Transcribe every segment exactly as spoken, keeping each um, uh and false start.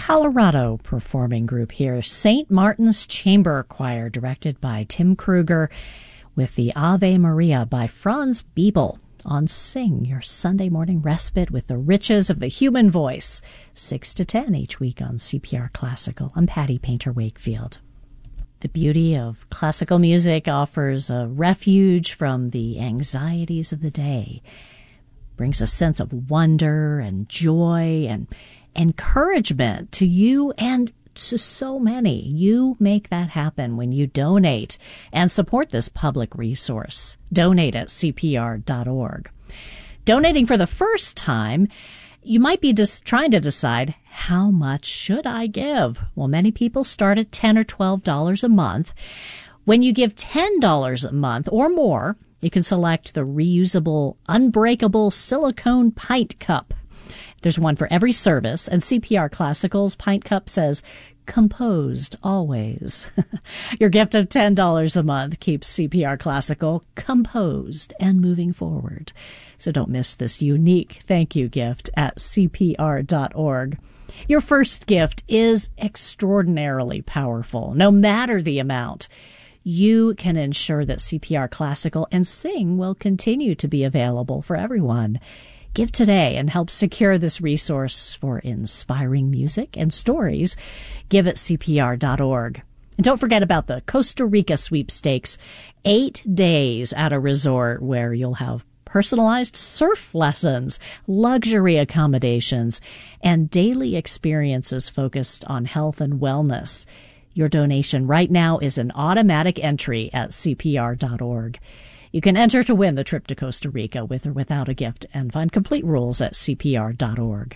Colorado performing group here, Saint Martin's Chamber Choir, directed by Tim Kruger, with the Ave Maria by Franz Biebel on Sing, your Sunday morning respite with the riches of the human voice, six to ten each week on C P R Classical. I'm Patty Painter Wakefield. The beauty of classical music offers a refuge from the anxieties of the day, brings a sense of wonder and joy and encouragement to you and to so many. You make that happen when you donate and support this public resource. Donate at C P R dot org. Donating for the first time, you might be just trying to decide, how much should I give? Well, many people start at ten or twelve dollars a month. When you give ten dollars a month or more, you can select the reusable, unbreakable silicone pint cup. There's one for every service, and C P R Classical's pint cup says, composed always. Your gift of ten dollars a month keeps C P R Classical composed and moving forward. So don't miss this unique thank you gift at C P R dot org. Your first gift is extraordinarily powerful, no matter the amount. You can ensure that C P R Classical and Sing will continue to be available for everyone. Give today and help secure this resource for inspiring music and stories. Give at C P R dot org. And don't forget about the Costa Rica sweepstakes, eight days at a resort where you'll have personalized surf lessons, luxury accommodations, and daily experiences focused on health and wellness. Your donation right now is an automatic entry at C P R dot org. You can enter to win the trip to Costa Rica with or without a gift and find complete rules at C P R dot org.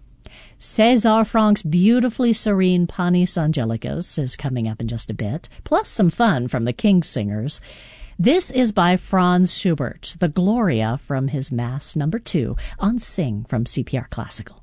César Franck's beautifully serene Panis Angelicus is coming up in just a bit, plus some fun from the King Singers. This is by Franz Schubert, the Gloria from his Mass number two on Sing from C P R Classical.